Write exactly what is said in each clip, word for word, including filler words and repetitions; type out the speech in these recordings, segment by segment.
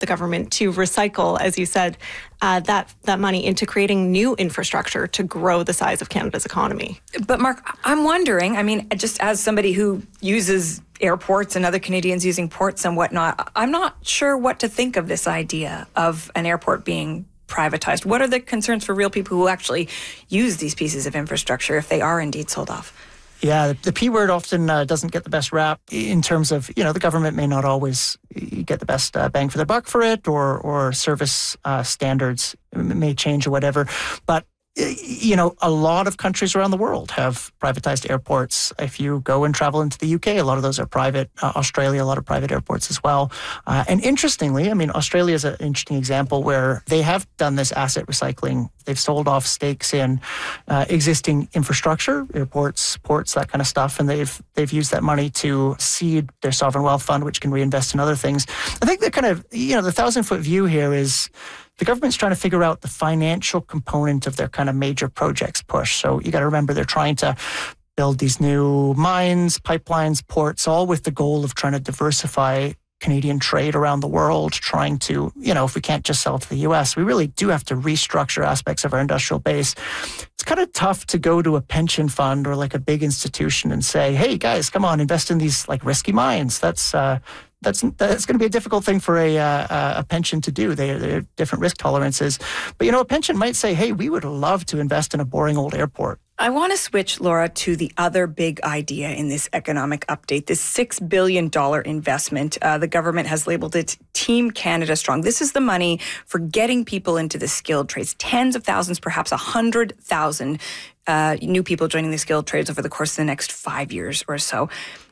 the government to recycle, as you said, uh, that that money into creating new infrastructure to grow the size of Canada's economy. But Mark, I'm wondering, I mean, just as somebody who uses airports and other Canadians using ports and whatnot, I'm not sure what to think of this idea of an airport being privatized. What are the concerns for real people who actually use these pieces of infrastructure if they are indeed sold off? Yeah, the P word often uh, doesn't get the best rap in terms of, you know, the government may not always get the best uh, bang for their buck for it, or or service uh, standards may change or whatever. But you know, a lot of countries around the world have privatized airports. If you go and travel into the U K, a lot of those are private. Uh, Australia, a lot of private airports as well. Uh, and interestingly, I mean, Australia is an interesting example where they have done this asset recycling. They've sold off stakes in uh, existing infrastructure, airports, ports, that kind of stuff, and they've they've used that money to seed their sovereign wealth fund, which can reinvest in other things. I think the kind of, you know, the thousand foot view here is the government's trying to figure out the financial component of their kind of major projects push. So you got to remember they're trying to build these new mines, pipelines, ports, all with the goal of trying to diversify Canadian trade around the world, trying to, you know, if we can't just sell to the U S, we really do have to restructure aspects of our industrial base. It's kind of tough to go to a pension fund or like a big institution and say, hey guys, come on, invest in these like risky mines. That's, uh, That's that's going to be a difficult thing for a uh, a pension to do. They they have different risk tolerances. But, you know, a pension might say, hey, we would love to invest in a boring old airport. I want to switch, Laura, to the other big idea in this economic update, this six billion dollars investment. Uh, the government has labeled it Team Canada Strong. This is the money for getting people into the skilled trades. Tens of thousands, perhaps one hundred thousand uh, new people joining the skilled trades over the course of the next five years or so.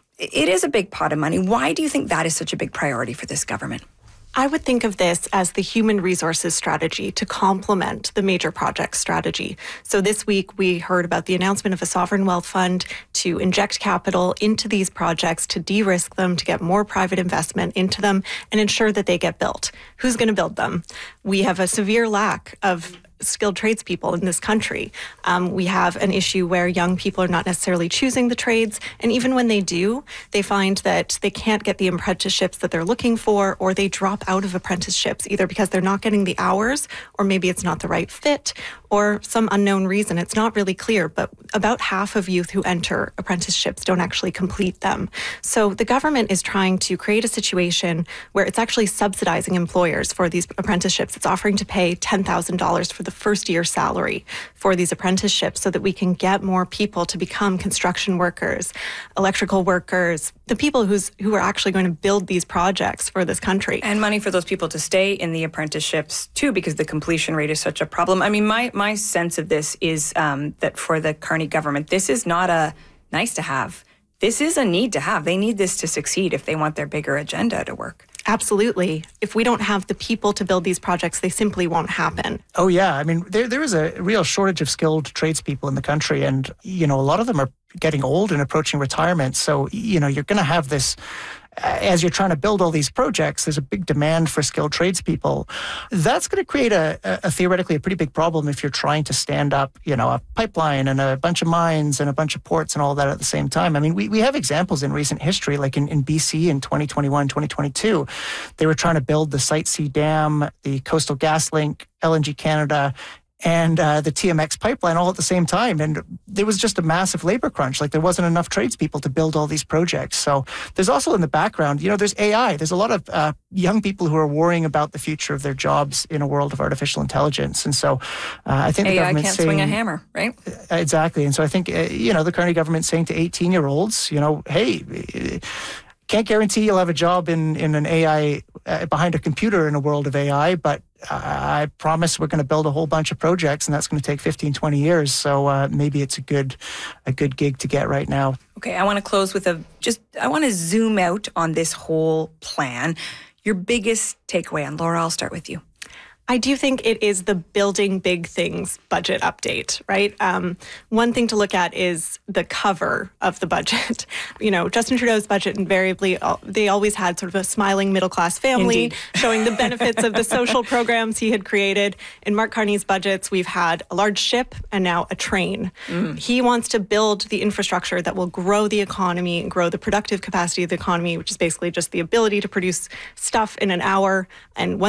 It is a big pot of money. Why do you think that is such a big priority for this government? I would think of this as the human resources strategy to complement the major projects strategy. So this week we heard about the announcement of a sovereign wealth fund to inject capital into these projects, to de-risk them, to get more private investment into them and ensure that they get built. Who's going to build them? We have a severe lack of skilled tradespeople in this country. Um, we have an issue where young people are not necessarily choosing the trades, and even when they do, they find that they can't get the apprenticeships that they're looking for, or they drop out of apprenticeships either because they're not getting the hours, or maybe it's not the right fit, or some unknown reason. It's not really clear, but about half of youth who enter apprenticeships don't actually complete them. So the government is trying to create a situation where it's actually subsidizing employers for these apprenticeships. It's offering to pay ten thousand dollars for the first year salary for these apprenticeships so that we can get more people to become construction workers, electrical workers, the people who's who are actually going to build these projects for this country. And money for those people to stay in the apprenticeships too, because the completion rate is such a problem. I mean, my, my sense of this is um, that for the Carney government, this is not a nice to have. This is a need to have. They need this to succeed if they want their bigger agenda to work. Absolutely. If we don't have the people to build these projects, they simply won't happen. Oh, yeah. I mean, there there is a real shortage of skilled tradespeople in the country. And, you know, a lot of them are getting old and approaching retirement. So, you know, you're going to have this, as you're trying to build all these projects, there's a big demand for skilled tradespeople. That's going to create a, a theoretically a pretty big problem if you're trying to stand up, you know, a pipeline and a bunch of mines and a bunch of ports and all that at the same time. I mean, we, we have examples in recent history, like in, in B C in twenty twenty-one, twenty twenty-two, they were trying to build the Site C Dam, the Coastal GasLink, L N G Canada, and uh, the T M X pipeline all at the same time. And there was just a massive labor crunch. Like there wasn't enough tradespeople to build all these projects. So there's also in the background, you know, there's A I. There's a lot of uh, young people who are worrying about the future of their jobs in a world of artificial intelligence. And so uh, I think the A I government's can't saying, swing a hammer, right? Exactly. And so I think, uh, you know, the Carney government's saying to eighteen-year-olds, you know, hey, can't guarantee you'll have a job in, in an A I, uh, behind a computer in a world of A I, but I promise we're going to build a whole bunch of projects, and that's going to take fifteen, twenty years. So uh, maybe it's a good a good gig to get right now. Okay, I want to close with a just, I want to zoom out on this whole plan. Your biggest takeaway, and Laura, I'll start with you. I do think it is the building big things budget update, right? Um, one thing to look at is the cover of the budget. You know, Justin Trudeau's budget invariably, they always had sort of a smiling middle-class family, Indeed. showing the benefits of the social programs he had created. In Mark Carney's budgets, we've had a large ship and now a train. Mm. He wants to build the infrastructure that will grow the economy and grow the productive capacity of the economy, which is basically just the ability to produce stuff in an hour. And